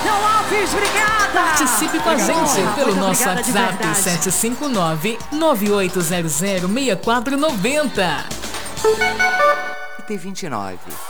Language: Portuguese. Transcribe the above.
João Alves, obrigada! Participe com a gente pelo nosso obrigada de WhatsApp verdade. 759-9800-6490. T29.